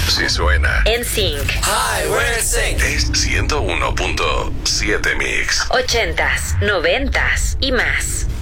Si suena. NSYNC. Hi, we're NSYNC. Es 101.7 Mix. 80s, 90s y más.